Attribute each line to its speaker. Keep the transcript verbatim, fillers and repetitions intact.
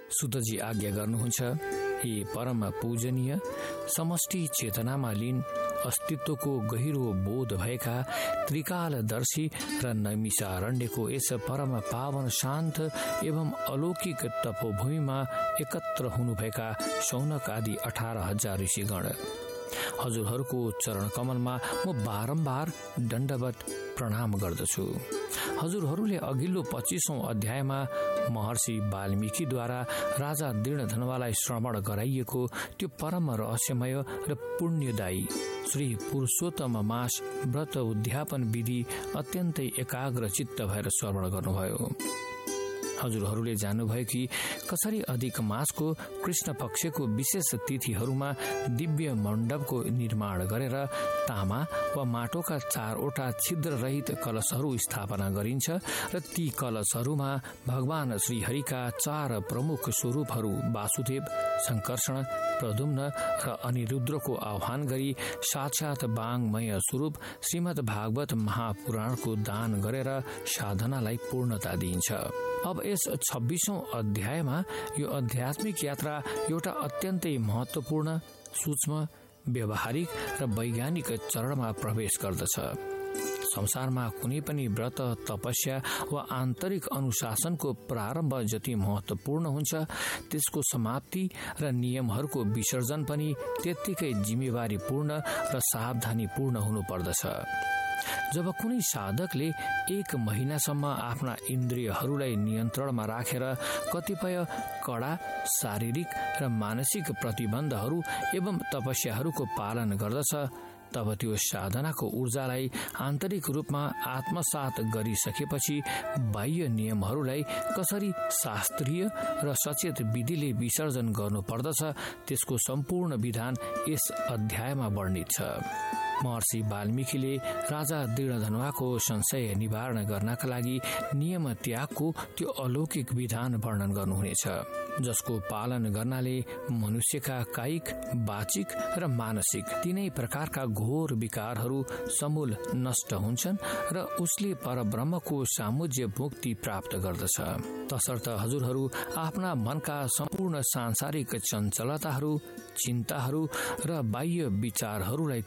Speaker 1: सुतजी आज्ञा गर्नुहुन्छ, हे परम पूजनीय समष्टि चेतनामा लीन अस्तित्वको गहिरो बोध भएका त्रिकालदर्शी र नैमिषारण्यको यस परम पावन शान्त एवं अलौकिक तपोभूमिमा एकत्र हुनुभएका शौनक आदि अठार हजार ऋषिगण, हजुरहरूको चरण कमलमा म बारम्बार दण्डवत प्रणाम गर्दछु। हजुरहरूले अघिल्लो पच्चीसौं अध्यायमा महर्षि वाल्मीकिद्वारा राजा दृढधनवालाई श्रवण गराइएको त्यो परम रहस्यमय र पुण्यदायी श्री पुरुषोत्तम मास व्रत उद्यापन विधि अत्यन्तै एकाग्र चित्त भएर श्रवण गर्नुभयो। हजुरहरूले जान्नुभयो कि कसरी अधिक मासको कृष्ण पक्षको विशेष तिथिहरूमा दिव्य मण्डपको निर्माण गरेर तामा वा माटोका चारवटा छिद्र रहित कलशहरू स्थापना गरिन्छ र ती कलशहरूमा भगवान श्रीहरिका चार प्रमुख स्वरूपहरू वासुदेव, संकर्षण, प्रद्युम्न र अनिरुद्रको आह्वान गरी साक्षात वाङ्मय स्वरूप श्रीमद् भागवत महापुराणको दान गरेर साधनालाई पूर्णता दिइन्छ। अब यस छब्बीसौं अध्यायमा यो आध्यात्मिक यात्रा एउटा अत्यन्तै महत्वपूर्ण, सूक्ष्म, व्यवहारिक र वैज्ञानिक चरणमा प्रवेश गर्दछ। संसारमा कुनै पनि व्रत, तपस्या वा आन्तरिक अनुशासनको प्रारम्भ जति महत्वपूर्ण हुन्छ, त्यसको समाप्ति र नियमहरूको विसर्जन पनि त्यत्तिकै जिम्मेवारीपूर्ण र सावधानीपूर्ण हुनुपर्दछ। जब कुनै साधकले एक महिनासम्म आफ्ना इन्द्रियहरूलाई नियन्त्रणमा राखेर कतिपय कडा शारीरिक र मानसिक प्रतिबन्धहरू एवं तपस्याहरूको पालन गर्दछ, तब त्यो साधनाको ऊर्जालाई आन्तरिक रूपमा आत्मसात गरिसकेपछि बाह्य नियमहरूलाई कसरी शास्त्रीय र सचेत विधिले विसर्जन गर्नुपर्दछ, त्यसको सम्पूर्ण विधान यस अध्यायमा वर्णित छ। महर्षि वाल्मीकिले राजा दृढधनवाको संशय निवारण गर्नका लागि नियम त्यागको त्यो अलौकिक विधान वर्णन गर्नुहुनेछ, जसको पालन गर्नाले मनुष्यका कायिक, वाचिक र मानसिक तीनै प्रकारका घोर विकारहरू समूल नष्ट हुन्छन् र उसले परब्रह्मको सामुज्य मुक्ति प्राप्त गर्दछ। तसर्थ हजुरहरू आफ्ना मनका सम्पूर्ण सांसारिक चञ्चलताहरू, चिन्ताहरू र बाह्य विचारहरूलाई